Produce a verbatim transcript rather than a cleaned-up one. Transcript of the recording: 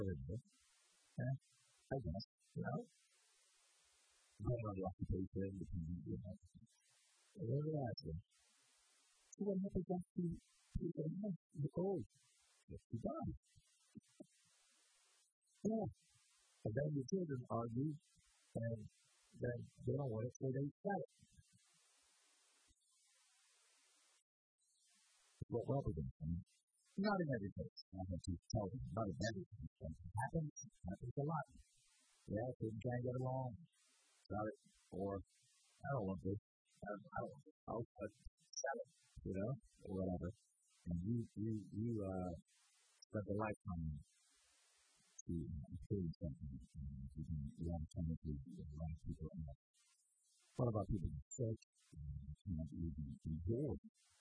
Yeah, I guess, you know, depending on the occupation, depending on the whatever it is. So what happens after you get enough? You're old. You're done. Yeah. And then your children argue, and then they don't want it, so they sell it. It's what we're doing. I mean, not in every case. I have to tell them. Not in every case. It happens. It happens a lot. Yeah, kids can't get along. Sorry. Or, I don't want this. I don't, I don't want this. I'll, I'll sell it, you know, or whatever. And you, you, you, uh, spent a lifetime to experience something. And you can, a lot of time to a lot of people. And what about people in church? You can't even enjoy